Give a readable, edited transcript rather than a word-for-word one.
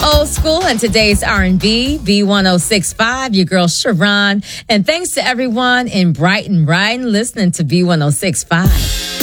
Old school and today's R&B, B1065, your girl Sharon. And thanks to everyone in Brighton, listening to B1065.